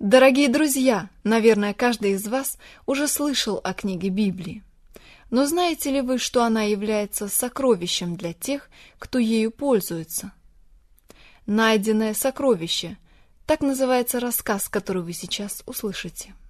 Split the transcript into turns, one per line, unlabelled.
Дорогие друзья, наверное, каждый из вас уже слышал о книге Библии. Но знаете ли вы, что она является сокровищем для тех, кто ею пользуется? «Найденное сокровище» — так называется рассказ, который вы сейчас услышите.